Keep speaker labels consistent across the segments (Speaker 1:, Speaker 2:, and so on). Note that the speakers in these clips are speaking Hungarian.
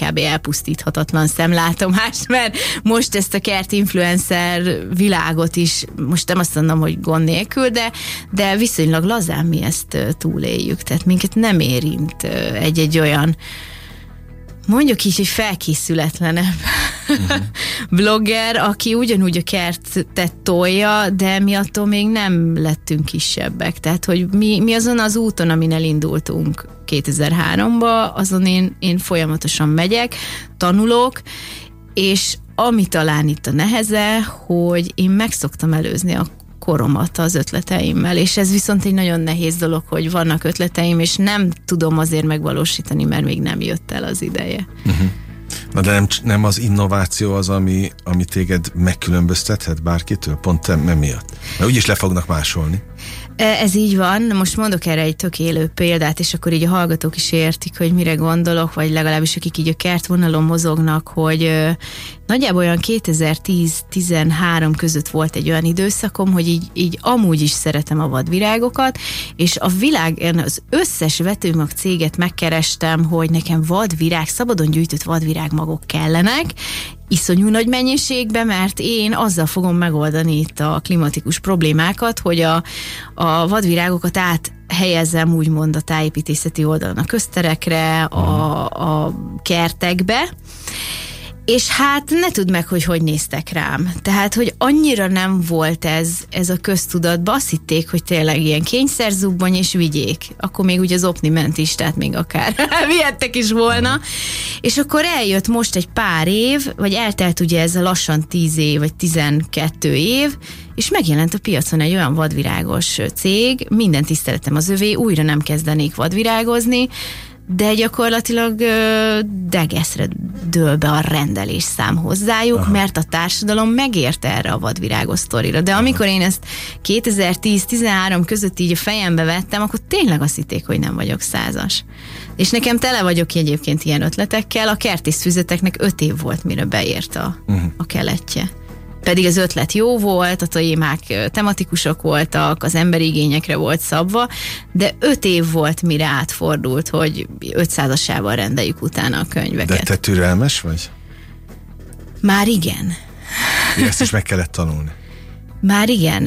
Speaker 1: kb. Elpusztíthatatlan szemlátomás, mert most ezt a kert-influencer világot is, most nem azt mondom, hogy gond nélkül, de viszonylag lazán mi ezt túléljük, tehát minket nem érint egy olyan, mondjuk így, hogy felkészületlenebb blogger, aki ugyanúgy a kertet tolja, de mi attól még nem lettünk kisebbek. Tehát, hogy mi azon az úton, amin elindultunk 2003-ba, azon én folyamatosan megyek, tanulok, és ami talán itt a neheze, hogy én meg szoktam előzni a koromat az ötleteimmel, és ez viszont egy nagyon nehéz dolog, hogy vannak ötleteim, és nem tudom azért megvalósítani, mert még nem jött el az ideje.
Speaker 2: Na de nem az innováció az, ami téged megkülönböztethet bárkitől? Pont nem miatt? Mert úgyis le fognak másolni.
Speaker 1: Ez így van, most mondok erre egy tök élő példát, és akkor így a hallgatók is értik, hogy mire gondolok, vagy legalábbis akik így a kertvonalon mozognak, hogy nagyjából olyan 2010-13 között volt egy olyan időszakom, hogy így amúgy is szeretem a vadvirágokat, és a világon az összes vetőmag céget megkerestem, hogy nekem vadvirág, szabadon gyűjtött vadvirágmagok kellenek, iszonyú nagy mennyiségben, mert én azzal fogom megoldani itt a klimatikus problémákat, hogy a vadvirágokat áthelyezzem úgymond a tájépítészeti oldalon a közterekre, a kertekbe, és hát ne tudd meg, hogy néztek rám. Tehát, hogy annyira nem volt ez a köztudatban, azt hitték, hogy tényleg ilyen kényszerzubbony, és vigyék. Akkor még ugye az Opni ment is, tehát még akár vihettek is volna. És akkor eljött most egy pár év, vagy eltelt ugye ez a lassan 10 év, vagy 12 év, és megjelent a piacon egy olyan vadvirágos cég, minden tiszteletem az övé, újra nem kezdenék vadvirágozni, de gyakorlatilag degeszre dől be a rendelésszám hozzájuk, mert a társadalom megérte erre a vadvirágos sztorira. De amikor én ezt 2010-13 között így a fejembe vettem, akkor tényleg azt hitték, hogy nem vagyok 100-as. És nekem tele vagyok egyébként ilyen ötletekkel, a kertészfüzeteknek 5 év volt, mire beért a keletje. Pedig az ötlet jó volt, a témák tematikusak voltak, az emberi igényekre volt szabva, de 5 év volt, mire átfordult, hogy 500-asával rendeljük utána a könyveket.
Speaker 2: De te türelmes vagy?
Speaker 1: Már igen.
Speaker 2: Ezt is meg kellett tanulni.
Speaker 1: Már igen.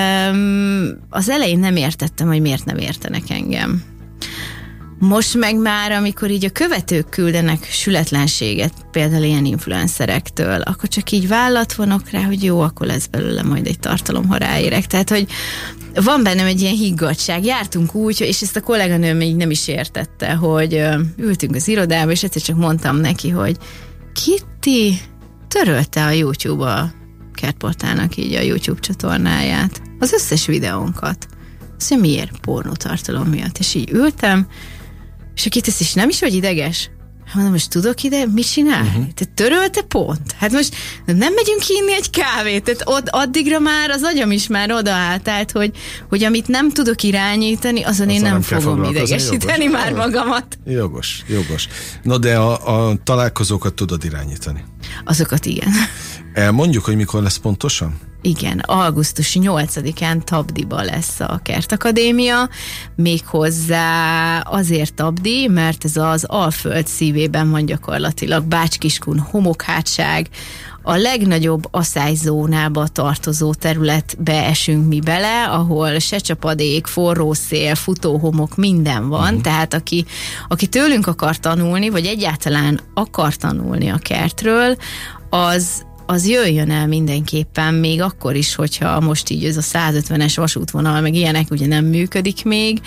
Speaker 1: Az elején nem értettem, hogy miért nem értenek engem. Most meg már, amikor így a követők küldenek sületlenséget, például ilyen influencerektől, akkor csak így vállat vonok rá, hogy jó, akkor lesz belőle majd egy tartalom, ha ráérek. Tehát, hogy van bennem egy ilyen higgadtság. Jártunk úgy, és ezt a kolléganőm így nem is értette, hogy ültünk az irodába, és egyszer csak mondtam neki, hogy Kitty, törölte a YouTube a Kertportálnak így a YouTube csatornáját, az összes videónkat. Azt mondja, miért? Pornótartalom miatt. És így ültem, és aki tesz, és nem is vagy ideges? Hát mondom, most tudok ide, mit csinál? Te törölte pont? Hát most nem megyünk ki inni egy kávét, tehát addigra már az agyam is már odaállt, hogy amit nem tudok irányítani, azon én nem fogom idegesíteni már magamat.
Speaker 2: Jogos. No, de a találkozókat tudod irányítani?
Speaker 1: Azokat igen.
Speaker 2: Elmondjuk, hogy mikor lesz pontosan?
Speaker 1: Igen, augusztus 8-án Tabdiba lesz a Kertakadémia, méghozzá azért Tabdi, mert ez az Alföld szívében van gyakorlatilag, Bács-Kiskun homokhátság, a legnagyobb aszályzónába tartozó területbe esünk mi bele, ahol se csapadék, forró szél, futóhomok, minden van, tehát aki tőlünk akar tanulni, vagy egyáltalán akar tanulni a kertről, az jöjjön el mindenképpen, még akkor is, hogyha most így ez a 150-es vasútvonal, meg ilyenek ugye nem működik még,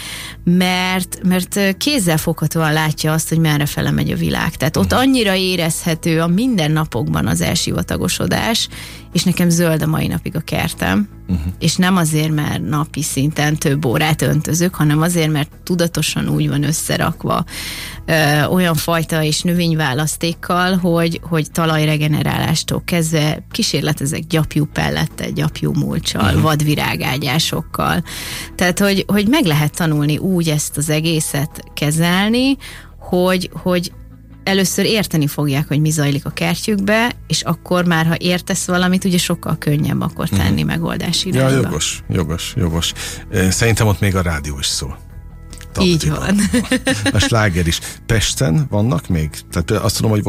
Speaker 1: mert kézzelfoghatóan látja azt, hogy merre fele megy a világ. Tehát ott annyira érezhető a mindennapokban az elsivatagosodás, és nekem zöld a mai napig a kertem, és nem azért, mert napi szinten több órát öntözök, hanem azért, mert tudatosan úgy van összerakva olyan fajta és növényválasztékkal, hogy talajregenerálástól kezdve kísérletezek gyapjú pellettel, gyapjú mulccsal, vadvirágágyásokkal. Tehát, hogy meg lehet tanulni úgy ezt az egészet kezelni, hogy először érteni fogják, hogy mi zajlik a kertjükbe, és akkor már, ha értesz valamit, ugye sokkal könnyebb akkor tenni megoldási irányba.
Speaker 2: Ja, jogos. Szerintem ott még a rádió is szól.
Speaker 1: Így van.
Speaker 2: A sláger is. Pesten vannak még? Tehát azt tudom, hogy